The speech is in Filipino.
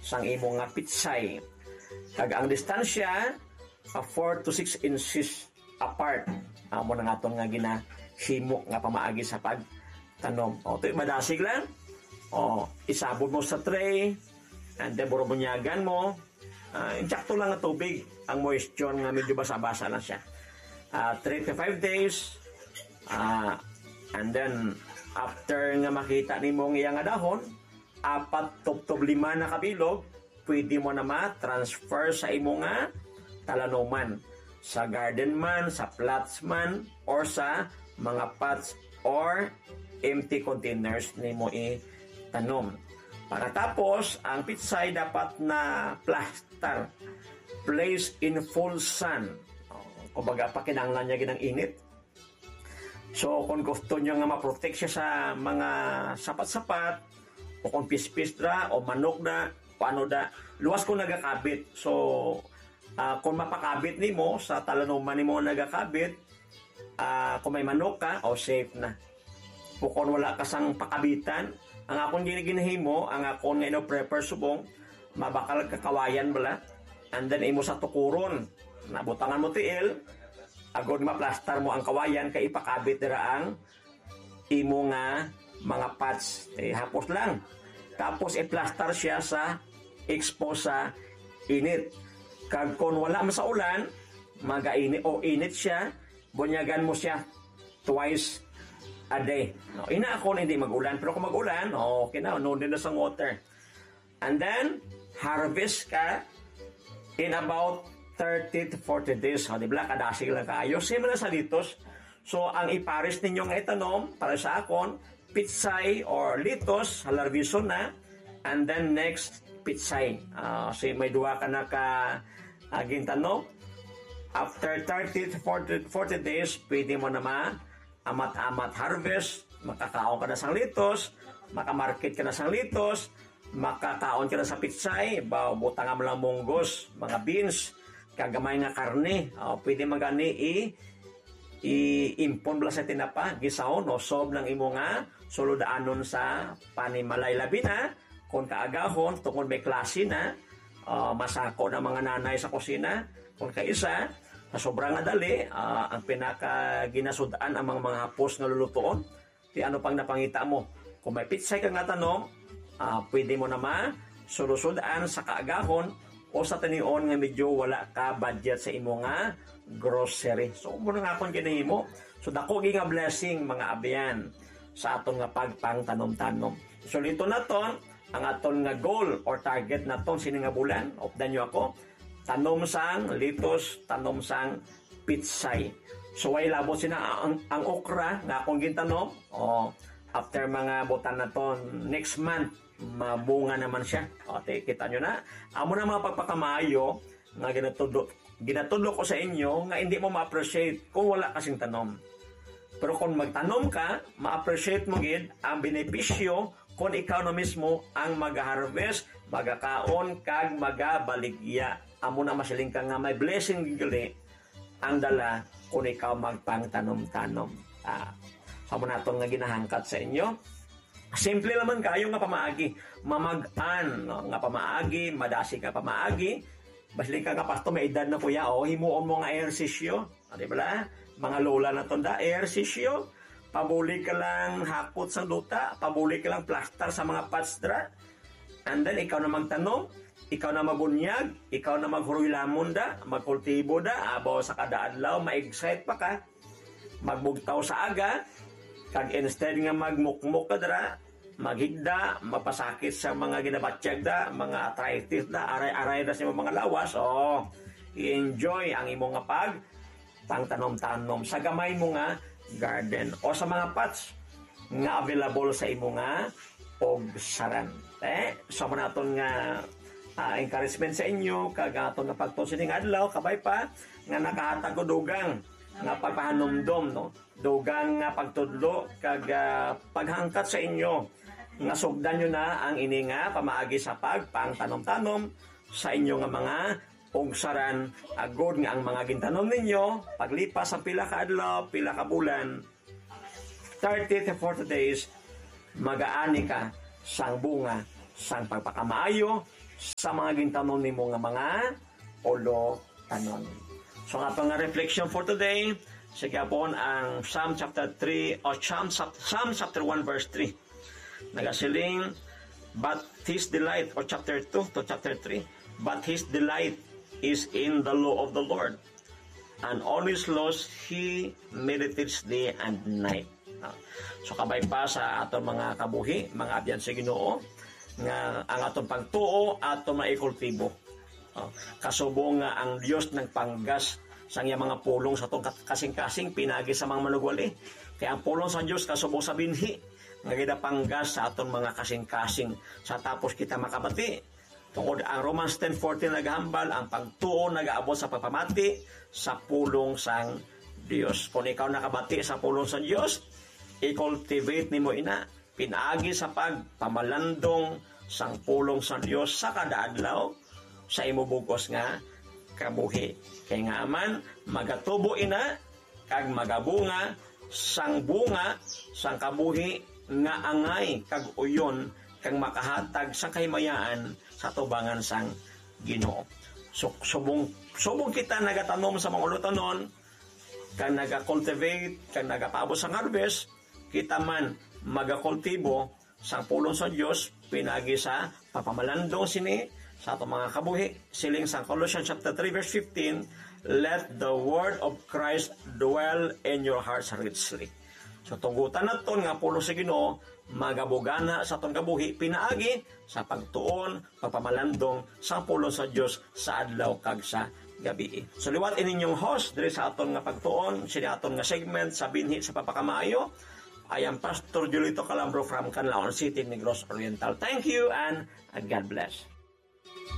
sang imo nga pitsay. Kag ang distansya 4 to 6 inches apart. Amo na nga itong nga ginahimo nga pamaagi sa pagtanom. O, ito madasig lang. O, isabod mo sa tray, and then burubunyagan mo. Insakto lang na tubig. Ang moisture nga medyo basa-basa lang siya. 3 to 5 days. And then, after nga makita ni mong iyang dahon, 4 to 5 na kabilog, pwede mo na ma-transfer sa imo nga talanuman. Sa garden man, sa plots man, or sa mga pots or empty containers ni mo itanom. Pagkatapos, ang pitsay dapat na plaster, placed in full sun. Kumbaga, pakinanglan niya ginang init. So, kung gusto niyo nga ma-protect siya sa mga sapat-sapat, o kung pispis na, o manok na, paano na, luwas kung nagakabit. So, kung mapakabit ni mo, sa talanuman ni mo nagakabit, kung may manok ka, o safe na. O kung wala kasang pakabitan, ang akong ginahimo, ang akong nga prepare subong, mabakal kakawayan bala, and then imo sa tukuron, nabutangan mo tiil, agod maplastar mo ang kawayan, kay ipakabit dira ang imo nga mga pots. Hapos lang. Tapos i-plaster siya sa expose sa init. Kag kung wala mo sa ulan, magainit o init siya, bunyagan mo siya twice a day. No, ina ako hindi mag-ulan, pero kung mag-ulan, okay na, no din na sa water. And then, harvest ka in about 30 to 40 days. Di ba? Kadasig lang kayo. Same na sa litos. So, ang ipares ninyo nga itanom, para sa akon, pitsay or litos, halarvison na, and then next, pitsay. So, may duwa ka na gintanom. After 30 to 40 days, pwede mo naman amat-amat harvest, makakaon ka na sang litos, makamarket ka na sang litos, makakaon ka na sa pitsay, butang mo lang munggos, mga beans, kagamay nga karne, pwede magani i-impon bala sa tinapa, gisahon o sob ng imo nga suludaanon sa panimalay labi na, kung kaagahon, tungkol may klase na, masako ng mga nanay sa kusina, kung kaisa, sa sobrang dali, ang pinaka-ginasudaan ang mga hapos nga lulutoon, di ano pang napangita mo. Kung may pitsay ka nga tanom, pwede mo naman sulusudaan sa kaagahon o sa tanion nga medyo wala ka budget sa imo nga grocery. So, muna nga akong ginahimo. So, dako nga blessing mga abiyan sa aton nga pagpangtanom-tanom. So, ito na ton, ang aton nga goal or target na ton sini nga bulan, updan nyo ako, tanom sang litos, tanom sang pitsay. So, way labot sina ang okra nga akong gintanom. After mga butan na ton, next month, mabunga naman siya. Kita nyo na. Amo na mga pagpakamayo nga ginatudlo ko sa inyo nga hindi mo ma-appreciate kung wala kasing tanom. Pero kung magtanom ka, ma-appreciate mo gid ang benepisyo kung ikaw na mismo ang mag-harvest, magakaon, kag magabaligya. Amo na masiling ka nga may blessing gali ang dala kung ikaw magpangtanom-tanom. Samo na itong nga ginahangkat sa inyo. Simple naman kayo nga pamaagi. Mamagaan, no? Nga pamaagi, madasi ka pamaagi. Basiling ka nga pasto, may edad na kuya, himuon mo nga ehersisyo. Di ba? Mga lola na tonda, ehersisyo. Pabuli ka lang hakot sa luta, pabuli ka lang plaster sa mga patsdra. And then, ikaw na magtanong, ikaw na mabunyag, ikaw na maghuruilamon da, magkultibo da, abaw sa kadaadlaw, ma-excite pa ka, magbugtaw sa aga, kag instead nga magmukmuk ka dara, maghigda, mapasakit sa mga ginabatsyag da, mga arthritis da, aray-aray da sa mga lawas, i-enjoy ang imong nga pangtanom-tanom sa gamay mo nga garden o sa mga pots nga available sa imo nga pogsaran. So mo naton nga encouragement sa inyo kag aton nga pagtusining adlaw kabay pa nga nakahatag og dugang nga pagpahanumdom, no, dugang nga pagtudlo kag paghangkat sa inyo nga sugdan nyo na ang ini nga pamaagi sa pagpangtanom-tanom sa inyo nga mga pogsaran, agod nga ang mga gintanom ninyo paglipas sa pila ka adlaw, pila ka bulan, 30 to 40 days, magaani ka sang bunga sang pagpakamaayo sa mga gintanon nimo nga mga ulo tanon. So nga nga reflection for today, sige po ang Psalm chapter 3 o Psalm chapter 1 verse 3. Nagasiling, but his delight, or chapter 2 to chapter 3, but his delight is in the law of the Lord, and on his laws he meditates day and night. So kabay pa sa aton mga kabuhi, mga abyan sa Ginoo, nga ang atong pagtuo aton maikultibo. Kasubong nga ang Dios nagpanggas sa iya mga pulong sa atong kasing-kasing pinagi sa mga manugwali. Kaya ang pulong sa Dios kasubong sa binhi nga gidapanggas sa aton mga kasing-kasing sa tapos kita makabati. Tungod ang Romans 10:14 naghambal ang pagtuo nagaabot sa pagpamati sa pulong sang Dios. Kung ikaw nakabati sa pulong sa Dios, i-cultivate nimo ina pinaagi sa pagpamalandong sang pulong sa Dios sa kada adlaw sa imo bugos nga kabuhi. Kay nga man magatubo ina kag magabunga sang bunga sang kabuhi nga angay kag uyon kag makahatag sa kahimayaan sa tubangan sang Ginoo. So subong kita nagatanom sa mga ulutonon kag naga-cultivate kag nagapaabot sa harvest, kita man magakultibo sa pulong sa Dios pinagi sa papamalandong sini sa atong mga kabuhi. Siling sa Colossians chapter 3 verse 15, let the word of Christ dwell in your hearts richly. So tunggutan naton nga pulong sa Ginoo magabugana sa atong kabuhi pinaagi sa pagtuon, pagpamalandong sa pulong sa Dios sa adlaw kag sa gabi. So liwat ininyong host diri sa aton nga pagtuon, sini aton nga segment sa binhi sa papakamaayo. I am Pastor Julito Calambro from Canlaon City, Negros Oriental. Thank you and God bless.